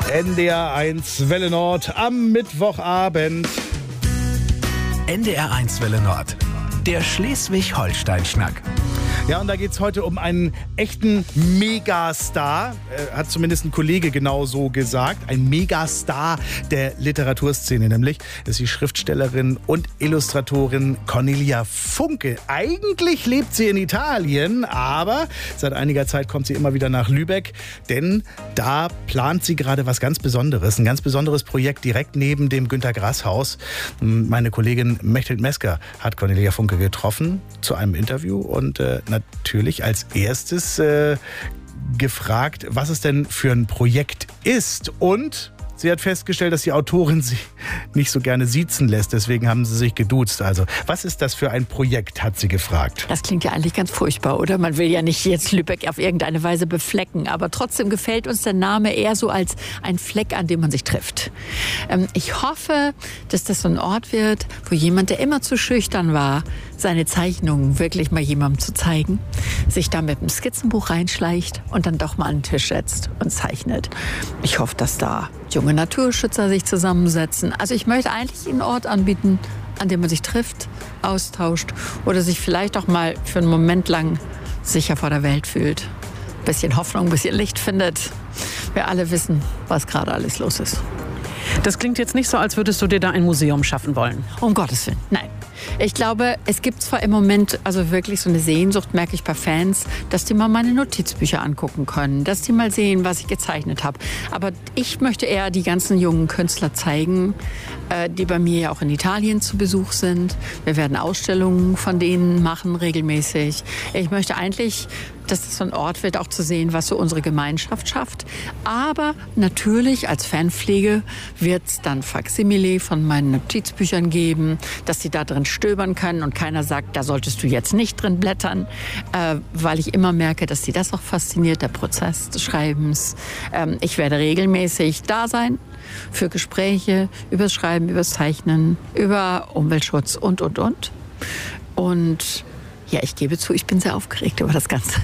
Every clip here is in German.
NDR1 Welle Nord am Mittwochabend. NDR1 Welle Nord, der Schleswig-Holstein-Schnack. Ja, und da geht es heute um einen echten Megastar, hat zumindest ein Kollege genau so gesagt. Ein Megastar der Literaturszene nämlich. Das ist die Schriftstellerin und Illustratorin Cornelia Funke. Eigentlich lebt sie in Italien, aber seit einiger Zeit kommt sie immer wieder nach Lübeck, denn da plant sie gerade was ganz Besonderes. Ein ganz besonderes Projekt direkt neben dem Günter-Grass-Haus. Meine Kollegin Mechthild Mesker hat Cornelia Funke getroffen zu einem Interview und natürlich als erstes gefragt, was es denn für ein Projekt ist. Und sie hat festgestellt, dass die Autorin sie nicht so gerne siezen lässt. Deswegen haben sie sich geduzt. Also, was ist das für ein Projekt, hat sie gefragt. Das klingt ja eigentlich ganz furchtbar, oder? Man will ja nicht jetzt Lübeck auf irgendeine Weise beflecken. Aber trotzdem gefällt uns der Name eher so als ein Fleck, an dem man sich trifft. Ich hoffe, dass das so ein Ort wird, wo jemand, der immer zu schüchtern war, seine Zeichnungen wirklich mal jemandem zu zeigen, sich da mit einem Skizzenbuch reinschleicht und dann doch mal an den Tisch setzt und zeichnet. Ich hoffe, dass da junge Naturschützer sich zusammensetzen. Also ich möchte eigentlich einen Ort anbieten, an dem man sich trifft, austauscht oder sich vielleicht auch mal für einen Moment lang sicher vor der Welt fühlt. Ein bisschen Hoffnung, ein bisschen Licht findet. Wir alle wissen, was gerade alles los ist. Das klingt jetzt nicht so, als würdest du dir da ein Museum schaffen wollen. Um Gottes Willen, nein. Ich glaube, es gibt zwar im Moment also wirklich so eine Sehnsucht, merke ich bei Fans, dass die mal meine Notizbücher angucken können, dass die mal sehen, was ich gezeichnet habe. Aber ich möchte eher die ganzen jungen Künstler zeigen, die bei mir ja auch in Italien zu Besuch sind. Wir werden Ausstellungen von denen machen regelmäßig. Ich möchte eigentlich, dass es so ein Ort wird, auch zu sehen, was so unsere Gemeinschaft schafft. Aber natürlich als Fanpflege wird es dann Faksimile von meinen Notizbüchern geben, dass sie da drin stöbern können und keiner sagt, da solltest du jetzt nicht drin blättern, weil ich immer merke, dass sie das auch fasziniert, der Prozess des Schreibens. Ich werde regelmäßig da sein für Gespräche übers Schreiben, übers Zeichnen, über Umweltschutz und. Und ja, ich gebe zu, ich bin sehr aufgeregt über das Ganze.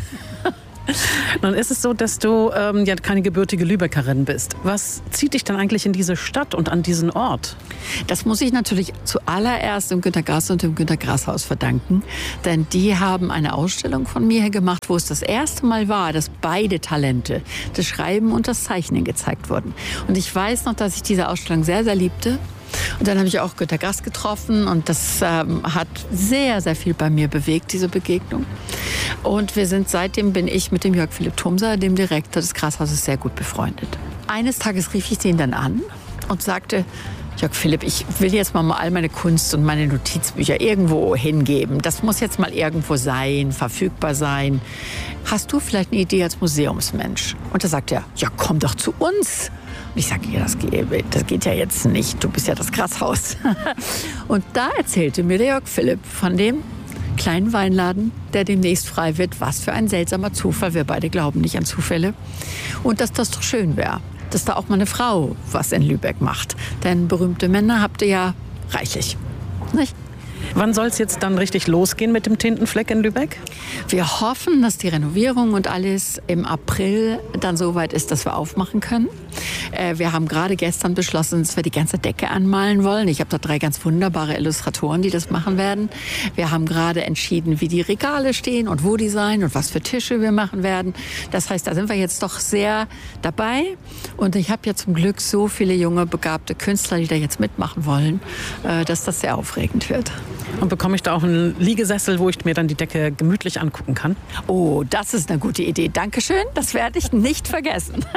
Nun ist es so, dass du ja keine gebürtige Lübeckerin bist. Was zieht dich denn eigentlich in diese Stadt und an diesen Ort? Das muss ich natürlich zuallererst dem Günter-Grass und dem Günter-Grass-Haus verdanken. Denn die haben eine Ausstellung von mir gemacht, wo es das erste Mal war, dass beide Talente, das Schreiben und das Zeichnen, gezeigt wurden. Und ich weiß noch, dass ich diese Ausstellung sehr, sehr liebte. Und dann habe ich auch Günter-Grass getroffen und das hat sehr, sehr viel bei mir bewegt, diese Begegnung. Und seitdem bin ich mit dem Jörg Philipp Thumser, dem Direktor des Grashauses, sehr gut befreundet. Eines Tages rief ich den dann an und sagte, Jörg Philipp, ich will jetzt mal all meine Kunst und meine Notizbücher irgendwo hingeben. Das muss jetzt mal irgendwo sein, verfügbar sein. Hast du vielleicht eine Idee als Museumsmensch? Und da sagt er, ja, komm doch zu uns. Und ich sage, ja, das geht ja jetzt nicht, du bist ja das Grasshaus. Und da erzählte mir der Jörg Philipp von dem kleinen Weinladen, der demnächst frei wird. Was für ein seltsamer Zufall, wir beide glauben nicht an Zufälle. Und dass das doch schön wäre, dass da auch mal eine Frau was in Lübeck macht. Denn berühmte Männer habt ihr ja reichlich, nicht? Wann soll es jetzt dann richtig losgehen mit dem Tintenfleck in Lübeck? Wir hoffen, dass die Renovierung und alles im April dann so weit ist, dass wir aufmachen können. Wir haben gerade gestern beschlossen, dass wir die ganze Decke anmalen wollen. Ich habe da 3 ganz wunderbare Illustratoren, die das machen werden. Wir haben gerade entschieden, wie die Regale stehen und wo die sein und was für Tische wir machen werden. Das heißt, da sind wir jetzt doch sehr dabei. Und ich habe ja zum Glück so viele junge, begabte Künstler, die da jetzt mitmachen wollen, dass das sehr aufregend wird. Und bekomme ich da auch einen Liegesessel, wo ich mir dann die Decke gemütlich angucken kann? Oh, das ist eine gute Idee. Dankeschön, das werde ich nicht vergessen.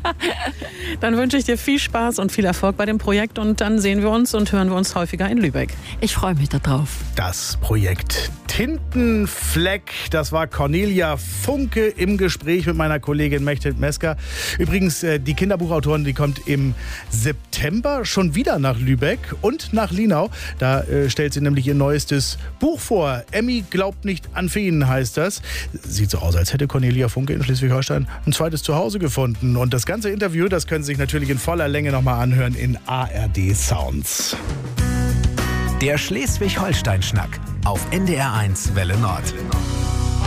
Dann wünsche ich dir viel Spaß und viel Erfolg bei dem Projekt und dann sehen wir uns und hören wir uns häufiger in Lübeck. Ich freue mich darauf. Das Projekt Tintenfleck, das war Cornelia Funke im Gespräch mit meiner Kollegin Mechthild Mesker. Übrigens, die Kinderbuchautorin, die kommt im September schon wieder nach Lübeck und nach Linau. Da stellt sie nämlich ihr neuestes Buch vor. Emmy glaubt nicht an Feen, heißt das. Sieht so aus, als hätte Cornelia Funke in Schleswig-Holstein ein zweites Zuhause gefunden. Und das ganze Interview, das können Sie sich natürlich in voller Länge nochmal anhören in ARD Sounds. Der Schleswig-Holstein-Schnack auf NDR1 Welle Nord.